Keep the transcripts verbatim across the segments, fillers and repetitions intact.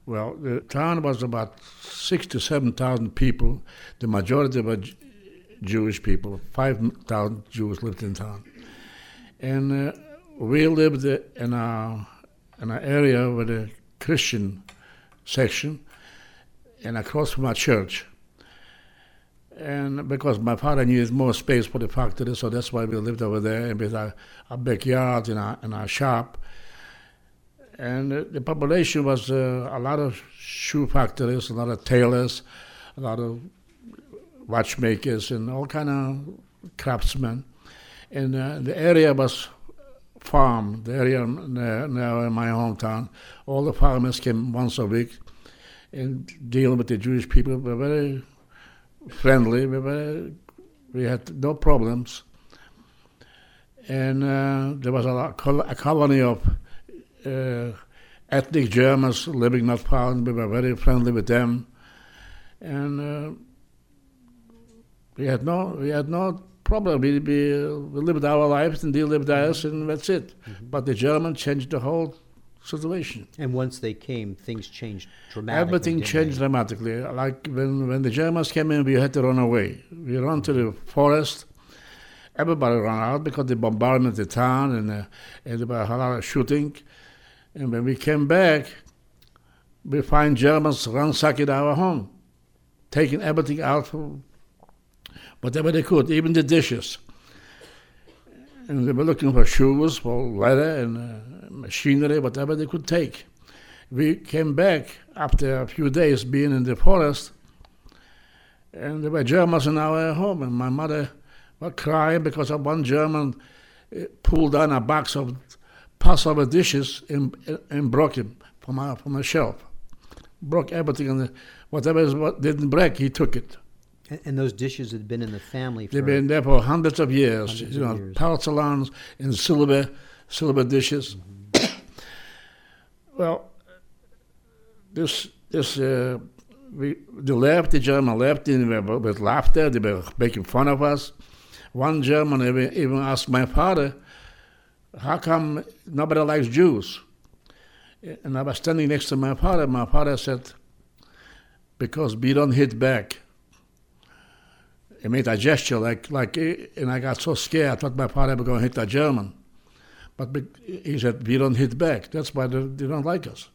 Well, the town was about six to seven thousand people. The majority were J- Jewish people. Five thousand Jews lived in town, and uh, we lived in a in an area with a Christian section, and across from our church. And because my father needed more space for the factory, so that's why we lived over there, and with our, our backyard and our, and our shop. And uh, the population was uh, a lot of shoe factories, a lot of tailors, a lot of watchmakers, and all kind of craftsmen. And uh, the area was farm, the area now in my hometown. All the farmers came once a week and dealing with the Jewish people. We were very friendly. We were, we had no problems. And uh, there was a, lot, a colony of Uh, ethnic Germans living not far, and we were very friendly with them, and uh, we had no we had no problem. We, we, we lived our lives and they lived theirs, and that's it. Mm-hmm. But the Germans changed the whole situation. And once they came, things changed dramatically. Everything changed they? dramatically. Like when when the Germans came in, we had to run away. We ran to the forest. Everybody ran out because they bombarded the town, and, uh, and there was a lot of shooting. And when we came back, we find Germans ransacking our home, taking everything out, from whatever they could, even the dishes. And they were looking for shoes, for leather and uh, machinery, whatever they could take. We came back after a few days being in the forest, and there were Germans in our home, and my mother was crying because of one German uh, pulled down a box of Passover dishes and, and broke it from a, from a shelf. Broke everything, and whatever what didn't break, he took it. And, and those dishes had been in the family for... They've been there for hundreds of years. Hundreds you of know, years. porcelains and silver, silver dishes. Mm-hmm. Well, this, this, uh, we, the left, the German left, and they were with laughter, they were making fun of us. One German even, even asked my father, how come nobody likes Jews? And I was standing next to my father. My father said, because we don't hit back. He made a gesture like, like, and I got so scared. I thought my father was going to hit a German. But he said, we don't hit back. That's why they, they don't like us.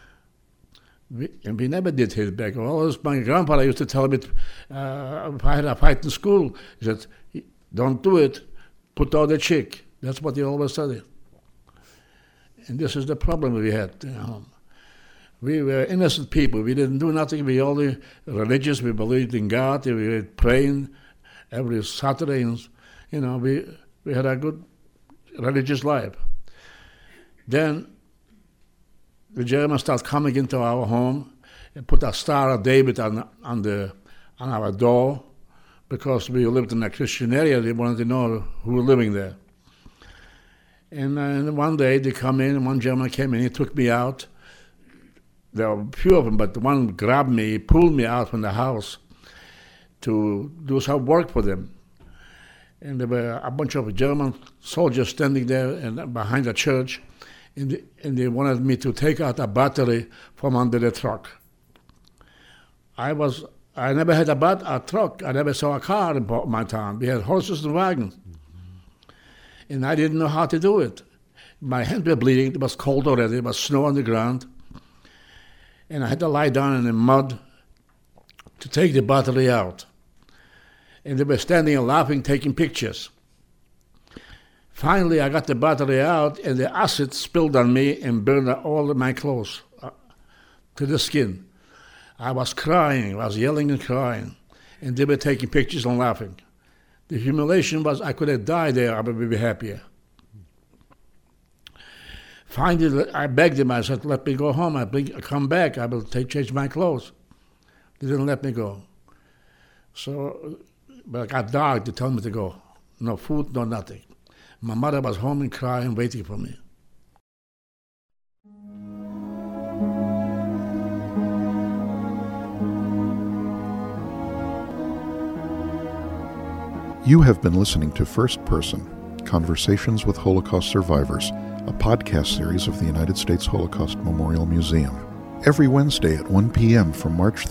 We, and we never did hit back. Always, my grandfather used to tell me, uh, if I had a fight in school, he said, don't do it, put out the chick. That's what he always said. And this is the problem we had. You know. We were innocent people. We didn't do nothing. We only religious. We believed in God. We were praying every Saturday. And, you know, we we had a good religious life. Then the Germans started coming into our home and put a Star of David on on the on our door because we lived in a Christian area. They wanted to know who was living there. And, uh, and one day they come in, and one German came in, he took me out. There were a few of them, but the one grabbed me, he pulled me out from the house to do some work for them. And there were a bunch of German soldiers standing there and behind the church, and, the, and they wanted me to take out a battery from under the truck. I was, I never had a, bat, a truck, I never saw a car in my town. We had horses and wagons. And I didn't know how to do it. My hands were bleeding. It was cold already. There was snow on the ground. And I had to lie down in the mud to take the battery out. And they were standing and laughing, taking pictures. Finally, I got the battery out, and the acid spilled on me and burned all of my clothes uh, to the skin. I was crying. I was yelling and crying. And they were taking pictures and laughing. The humiliation was I could have died there, I would be happier. Finally, I begged him, I said, let me go home, I bring, come back, I will take, change my clothes. They didn't let me go. So, but I got dark, they told me to go. No food, no nothing. My mother was home and crying, waiting for me. You have been listening to First Person, Conversations with Holocaust Survivors, a podcast series of the United States Holocaust Memorial Museum. every Wednesday at one p.m. from March